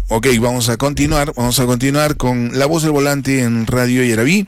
Ok, vamos a continuar con La Voz del Volante en Radio Yaraví.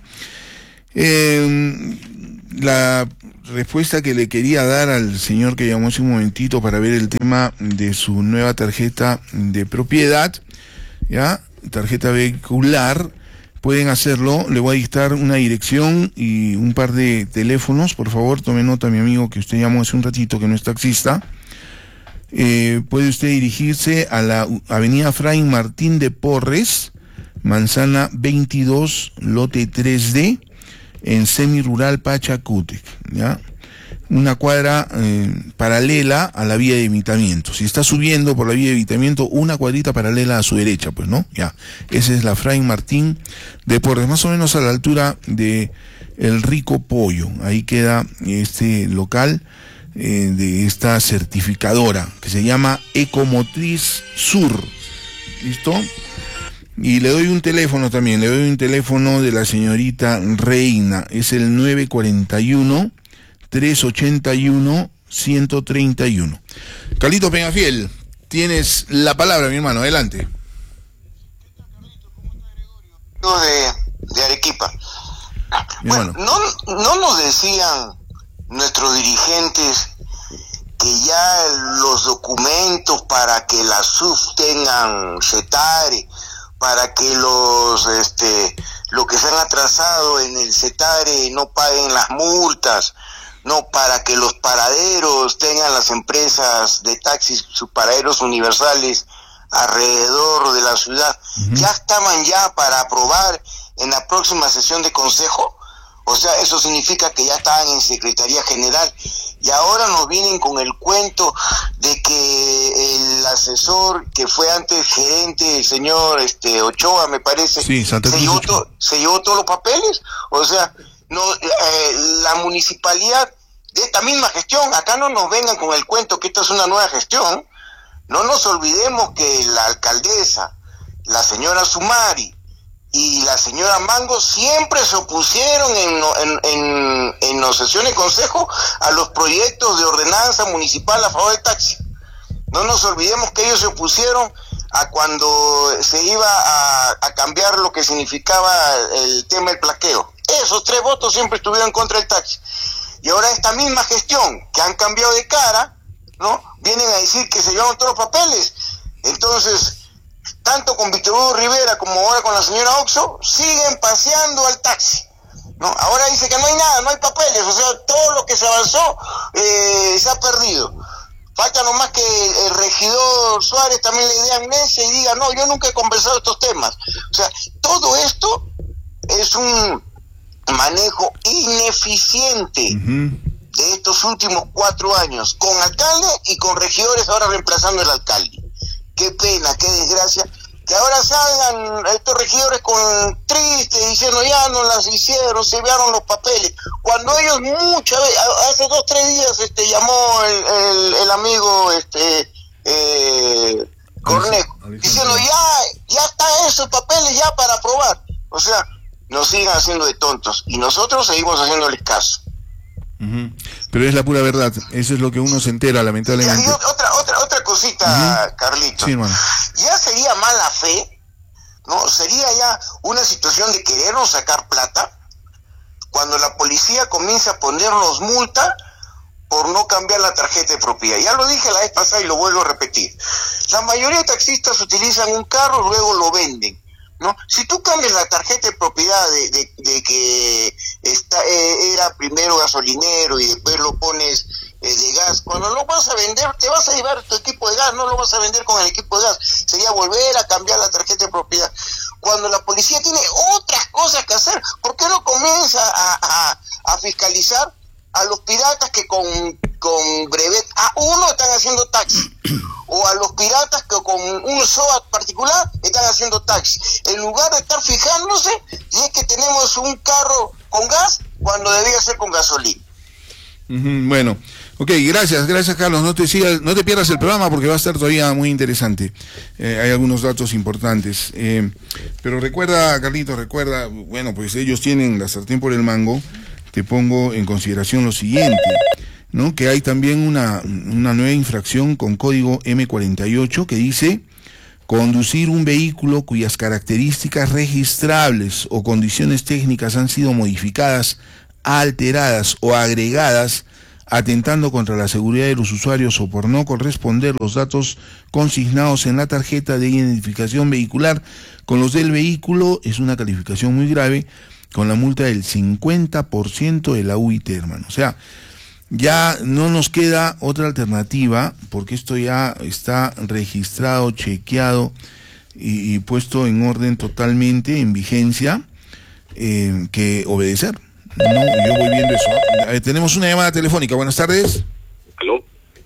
La respuesta que le quería dar al señor que llamó hace un momentito para ver el tema de su nueva tarjeta de propiedad, ¿ya? Tarjeta vehicular, pueden hacerlo. Le voy a dictar una dirección y un par de teléfonos. Por favor, tome nota, mi amigo, que usted llamó hace un ratito, que no es taxista. Puede usted dirigirse a la avenida Fray Martín de Porres, manzana 22, lote 3D, en semirural Pachacútec, ¿ya? Una cuadra paralela a la vía de evitamiento. Si está subiendo por la vía de evitamiento, una cuadrita paralela a su derecha, pues, ¿no? Ya, esa es la Fray Martín de Porres, más o menos a la altura de El Rico Pollo. Ahí queda este local de esta certificadora que se llama Ecomotriz Sur. ¿Listo? Y le doy un teléfono también, le doy un teléfono de la señorita Reina, es el 941-381-131. Carlitos Peñafiel, tienes la palabra, mi hermano, adelante. De Arequipa. Bueno, no nos decían nuestros dirigentes que ya los documentos para que las SUF tengan CETARE, para que lo que se han atrasado en el CETARE no paguen las multas, no, para que los paraderos tengan las empresas de taxis, sus paraderos universales alrededor de la ciudad, ya estaban ya para aprobar en la próxima sesión de consejo. O sea, eso significa que ya estaban en Secretaría General y ahora nos vienen con el cuento de que el asesor que fue antes gerente, el señor Ochoa, me parece, sí, se llevó todos los papeles. O sea, no, la municipalidad de esta misma gestión, acá no nos vengan con el cuento que esta es una nueva gestión. No nos olvidemos que la alcaldesa, la señora Sumari y la señora Mango siempre se opusieron en las sesiones de consejo a los proyectos de ordenanza municipal a favor del taxi. No nos olvidemos que ellos se opusieron a cuando se iba a cambiar lo que significaba el tema del plaqueo. Esos 3 votos siempre estuvieron contra el taxi. Y ahora esta misma gestión, que han cambiado de cara, ¿no?, vienen a decir que se llevaron todos los papeles. Entonces, tanto con Víctor Hugo Rivera como ahora con la señora Oxo, siguen paseando al taxi, ¿no? Ahora dice que no hay nada, no hay papeles, o sea, todo lo que se avanzó se ha perdido. Falta nomás que el regidor Suárez también le dé amnesia y diga, no, yo nunca he conversado estos temas. O sea, todo esto es un manejo ineficiente de estos últimos 4 años, con alcalde y con regidores ahora reemplazando al alcalde. Qué pena, qué desgracia, que ahora salgan estos regidores con triste diciendo ya no las hicieron, se enviaron los papeles, cuando ellos muchas veces, hace 2-3 días llamó el amigo Cornejo, diciendo ya está esos papeles ya para aprobar. O sea, nos siguen haciendo de tontos y nosotros seguimos haciéndoles caso. Pero es la pura verdad, eso es lo que uno se entera, lamentablemente. Y otra cosita, Carlito. Sí, hermano. Ya sería mala fe, ¿no? Sería ya una situación de querernos sacar plata cuando la policía comienza a ponernos multa por no cambiar la tarjeta de propiedad. Ya lo dije la vez pasada y lo vuelvo a repetir. La mayoría de taxistas utilizan un carro y luego lo venden, ¿no? Si tú cambias la tarjeta de propiedad de que era primero gasolinero y después lo pones de gas, cuando lo vas a vender te vas a llevar tu equipo de gas, no lo vas a vender con el equipo de gas, sería volver a cambiar la tarjeta de propiedad. Cuando la policía tiene otras cosas que hacer, ¿por qué no comienza a fiscalizar a los piratas que con brevet A1 están haciendo taxi? O a los piratas que con un SOAT particular están haciendo taxi, en lugar de estar fijándose si es que tenemos un carro con gas cuando debía ser con gasolina. Bueno, ok, gracias Carlos, no te pierdas el programa porque va a estar todavía muy interesante. Hay algunos datos importantes, pero recuerda, Carlitos, bueno, pues ellos tienen la sartén por el mango. Te pongo en consideración lo siguiente, ¿no? Que hay también una nueva infracción con código M48 que dice conducir un vehículo cuyas características registrables o condiciones técnicas han sido modificadas, alteradas o agregadas, atentando contra la seguridad de los usuarios o por no corresponder los datos consignados en la tarjeta de identificación vehicular con los del vehículo, es una calificación muy grave, con la multa del 50% de la UIT, hermano. O sea, ya no nos queda otra alternativa, porque esto ya está registrado, chequeado y puesto en orden totalmente, en vigencia, que obedecer. No, yo voy viendo eso. Tenemos una llamada telefónica. Buenas tardes. ¿Aló?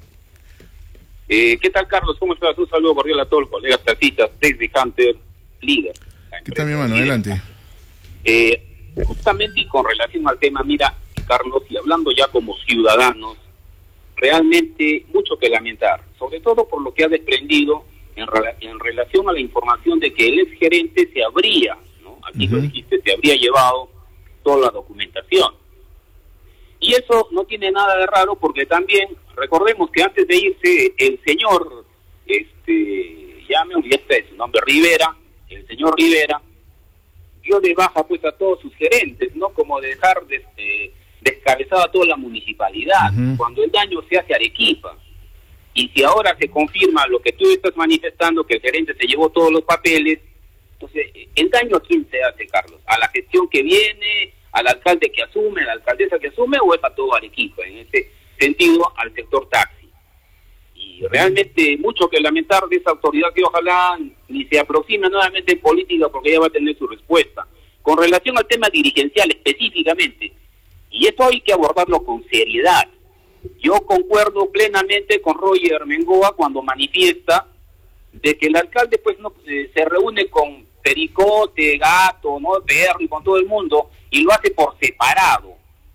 ¿Qué tal, Carlos? ¿Cómo estás? Un saludo cordial a todos los colegas taxistas, Taxi Hunter, líder. ¿Qué tal, mi hermano? Adelante. Justamente y con relación al tema, mira, Carlos, y hablando ya como ciudadanos, realmente mucho que lamentar, sobre todo por lo que ha desprendido en relación a la información de que el exgerente se habría, ¿no? Aquí lo dijiste, se habría llevado toda la documentación. Y eso no tiene nada de raro, porque también recordemos que antes de irse el señor, ya me olvidé de su nombre, Rivera, el señor Rivera, dio de baja pues a todos sus gerentes, ¿no? Como dejar descabezada a toda la municipalidad, cuando el daño se hace a Arequipa. Y si ahora se confirma lo que tú estás manifestando, que el gerente se llevó todos los papeles, entonces, ¿el daño a quién se hace, Carlos? ¿A la gestión que viene, al alcalde que asume, a la alcaldesa que asume, o es a todo Arequipa? En ese sentido, al sector taxi. Y realmente mucho que lamentar de esa autoridad, que ojalá ni se aproxime nuevamente en política, porque ya va a tener su respuesta. Con relación al tema dirigencial específicamente, y esto hay que abordarlo con seriedad. Yo concuerdo plenamente con Roger Mengoa cuando manifiesta de que el alcalde pues no se reúne con Pericote, Gato, ¿no? Perry, con todo el mundo, y lo hace por separado.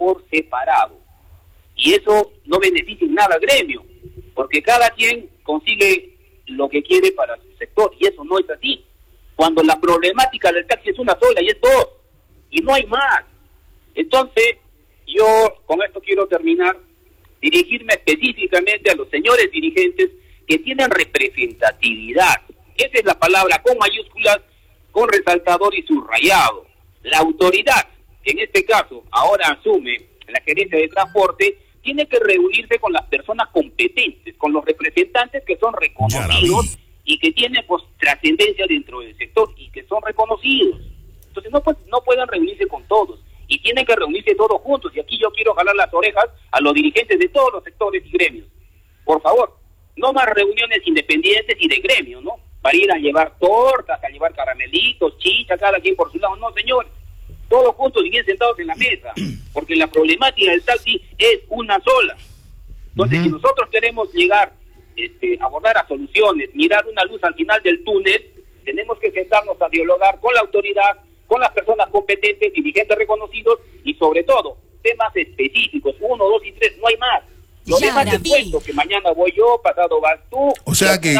Y eso no beneficia en nada al gremio, porque cada quien consigue lo que quiere para su sector, y eso no es así. Cuando la problemática del taxi es una sola, y es dos, y no hay más. Entonces, yo con esto quiero terminar, dirigirme específicamente a los señores dirigentes que tienen representatividad. Esa es la palabra con mayúsculas, con resaltador y subrayado. La autoridad, que en este caso ahora asume la gerencia de transporte, tiene que reunirse con las personas competentes, con los representantes que son reconocidos y que tienen pues trascendencia dentro del sector y que son reconocidos. Entonces no pueden reunirse con todos y tienen que reunirse todos juntos. Y aquí yo quiero jalar las orejas a los dirigentes de todos los sectores y gremios. Por favor, no más reuniones independientes y de gremio, ¿no? Para ir a llevar tortas, a llevar caramelitos, chicha, cada quien por su lado. No, señores, todos juntos y bien sentados en la mesa, porque la problemática del taxi es una sola. Entonces, si nosotros queremos llegar, abordar a soluciones, mirar una luz al final del túnel, tenemos que sentarnos a dialogar con la autoridad, con las personas competentes, dirigentes reconocidos y sobre todo, temas específicos, 1, 2 y 3, no hay más. Lo demás te cuento, que mañana voy yo, pasado vas tú. O sea que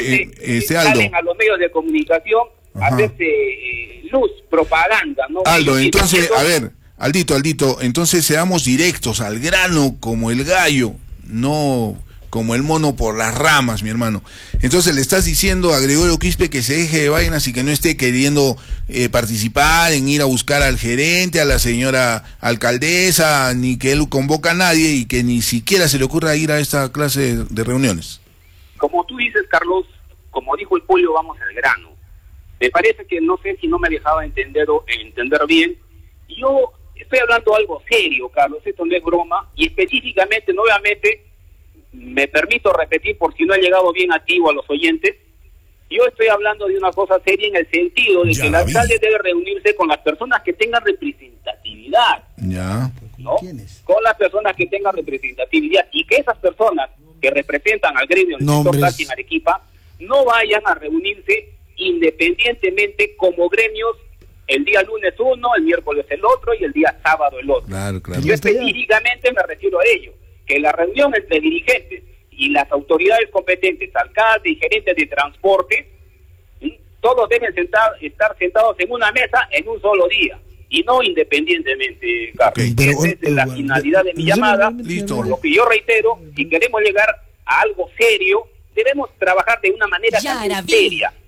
salen a los medios de comunicación a hacerse luz, propaganda, ¿no? Aldo, entonces, a ver, Aldito, entonces seamos directos, al grano, como el gallo, no como el mono por las ramas, mi hermano. Entonces le estás diciendo a Gregorio Quispe que se deje de vainas y que no esté queriendo participar en ir a buscar al gerente, a la señora alcaldesa, ni que él convoca a nadie y que ni siquiera se le ocurra ir a esta clase de reuniones. Como tú dices, Carlos, como dijo el Pollo, vamos al grano. Me parece que no sé si no me dejaba entender bien. Yo estoy hablando algo serio, Carlos, esto no es broma, y específicamente, nuevamente, me permito repetir por si no ha llegado bien a ti o a los oyentes, yo estoy hablando de una cosa seria en el sentido de que el alcalde debe reunirse con las personas que tengan representatividad, ¿no? Con las personas que tengan representatividad, y que esas personas que representan al gremio del sector taxi en Arequipa no vayan a reunirse independientemente como gremios el día lunes uno, el miércoles el otro y el día sábado el otro. Claro. Yo específicamente me refiero a ello, que la reunión entre dirigentes y las autoridades competentes, alcaldes y gerentes de transporte, todos deben estar sentados en una mesa en un solo día y no independientemente, Carlos. Esa es la finalidad de mi llamada. Por lo que yo reitero, si queremos llegar a algo serio, debemos trabajar de una manera seria,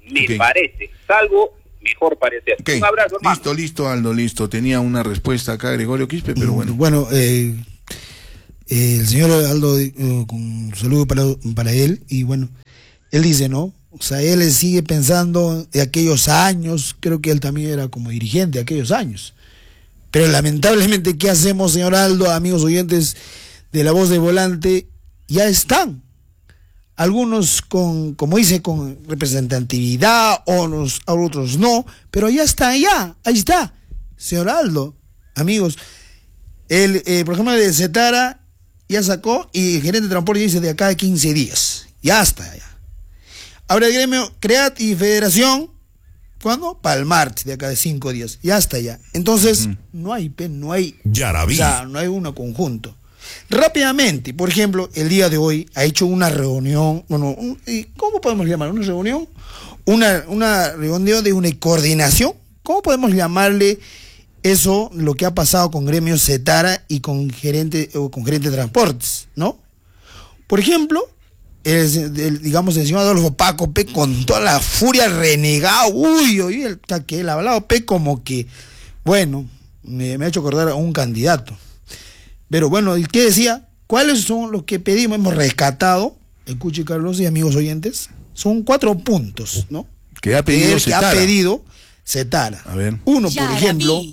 me parece, salvo mejor parecer. Okay. Un abrazo, hermano. Listo, Aldo, listo. Tenía una respuesta acá Gregorio Quispe, pero bueno. Bueno, el señor Aldo, un saludo para él, y bueno, él dice, ¿no? O sea, él sigue pensando de aquellos años, creo que él también era como dirigente de aquellos años. Pero lamentablemente, ¿qué hacemos, señor Aldo, amigos oyentes de La Voz del Volante? Ya están. Algunos con, como dice, con representatividad, otros no, pero ya está, ahí está, señor Aldo, amigos. Él, por ejemplo, de Cetara ya sacó, y el gerente de transporte dice de acá a 15 días. Ya está, ya. Ahora el gremio CREAT y Federación, ¿cuándo? Para el martes, de acá de 5 días. Ya está, ya. Entonces, no hay, Yaraví. o sea, no hay uno conjunto. Rápidamente, por ejemplo, el día de hoy ha hecho una reunión, bueno, ¿cómo podemos llamar? ¿Una reunión? Una reunión de una coordinación. ¿Cómo podemos llamarle eso, lo que ha pasado con gremio Cetara y con gerente de transportes, ¿no? Por ejemplo, digamos, el señor Adolfo Paco P, con toda la furia renegado, que él ha hablado P como que, bueno, me ha hecho acordar a un candidato. Pero bueno, ¿y qué decía? ¿Cuáles son los que pedimos? Hemos rescatado, escuche Carlos y amigos oyentes, son 4 puntos, ¿no? Que ha pedido Cetara. A ver. Uno, por ejemplo,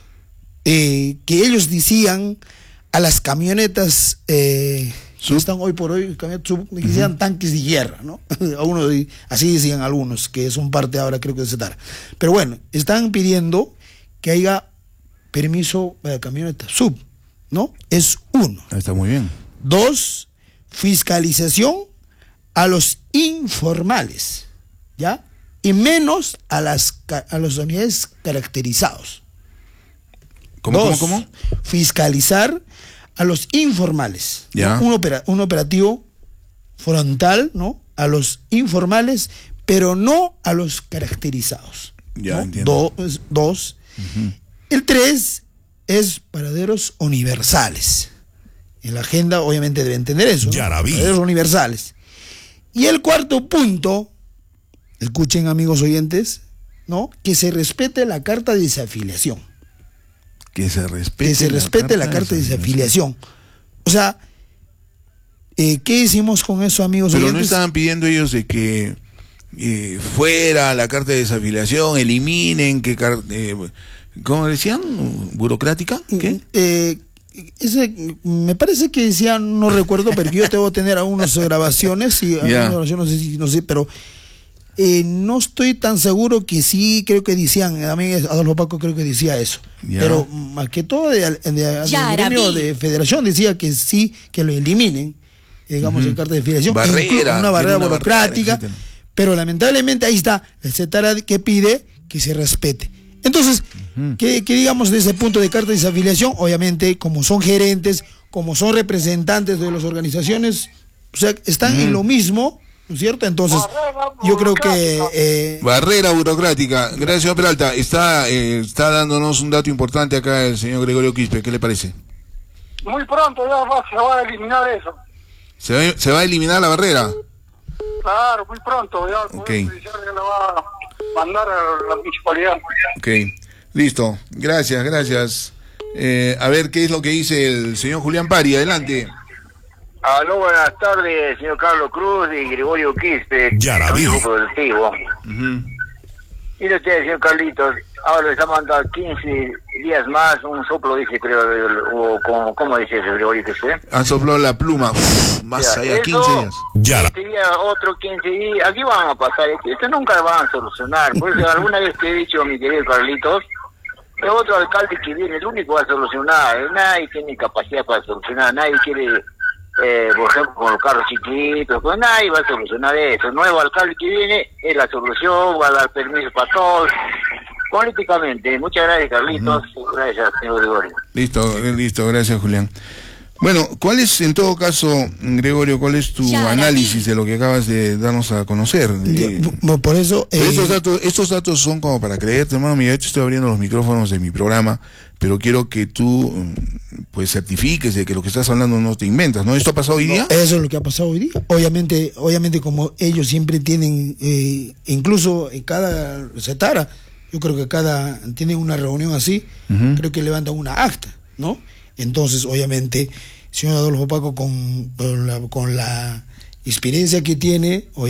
que ellos decían a las camionetas que están hoy por hoy, que sean tanques de guerra, ¿no? Así decían algunos, que son parte ahora creo que de Cetara. Pero bueno, están pidiendo que haya permiso para camionetas sub, ¿no? Es uno. Está muy bien. 2, fiscalización a los informales, ¿ya? Y menos a los unidades caracterizados. ¿Cómo? Fiscalizar a los informales. Ya. ¿No? Un operativo frontal, ¿no? A los informales, pero no a los caracterizados. Ya, ¿no? entiendo. 2. El 3 es paraderos universales. En la agenda obviamente deben tener eso, ¿no? Paraderos universales. Y el 4 punto, escuchen amigos oyentes, ¿no? Que se respete la carta de desafiliación. Que se respete la carta de desafiliación. O sea, ¿qué hicimos con eso, amigos oyentes? Pero no estaban pidiendo ellos de que fuera la carta de desafiliación, eliminen, ¿cómo decían? ¿Burocrática? ¿Qué? Me parece que decían, no recuerdo, pero yo debo tener algunas grabaciones, y no sé, pero no estoy tan seguro que sí, creo que decían, a mí Adolfo Paco creo que decía eso, pero más que todo del gremio de federación decía que sí, que lo eliminen, digamos, en carta de federación, una barrera burocrática, pero lamentablemente ahí está el Cetara que pide que se respete. Entonces, que digamos de ese punto de carta de desafiliación, obviamente, como son gerentes, como son representantes de las organizaciones, o sea, están en lo mismo, ¿no es cierto? Entonces, yo creo que... barrera burocrática. Gracias, señor Peralta. Está dándonos un dato importante acá el señor Gregorio Quispe. ¿Qué le parece? Muy pronto ya se va a eliminar eso. ¿Se va a eliminar la barrera? Claro, muy pronto. Ya el Poder Judicial ya la va a mandar a la municipalidad. Ok, listo. Gracias. A ver qué es lo que dice el señor Julián Pari. Adelante. Aló, buenas tardes, señor Carlos Cruz y Gregorio Quispe, Consejo Productivo. Mire usted, señor Carlitos, ahora le está mandando 15 días más, un soplo, dice, creo, o ¿cómo dice ese Gregorio Quispe? Han soplado la pluma, más ya, allá, 15 días. Este día, otro 15 días, aquí van a pasar, esto nunca lo van a solucionar, por eso alguna vez te he dicho, mi querido Carlitos, el otro alcalde que viene, el único va a solucionar, nadie tiene capacidad para solucionar, nadie quiere... por ejemplo, con los carros chiquitos, pues nadie va a solucionar eso. El nuevo alcalde que viene es la solución, va a dar permiso para todos, políticamente. Muchas gracias, Carlitos. Gracias, señor Gregorio. Listo, gracias, Julián. Bueno, ¿cuál es, en todo caso, Gregorio, cuál es tu análisis de lo que acabas de darnos a conocer? Por eso... estos datos son como para creerte, hermano. Mira, yo estoy abriendo los micrófonos de mi programa, pero quiero que tú, pues, certifiques de que lo que estás hablando no te inventas, ¿no? ¿Esto ha pasado hoy día? Eso es lo que ha pasado hoy día. Obviamente como ellos siempre tienen, incluso en cada setara, yo creo que tienen una reunión así, creo que levantan una acta, ¿no? Entonces, obviamente, señor Adolfo Paco, con la experiencia que tiene,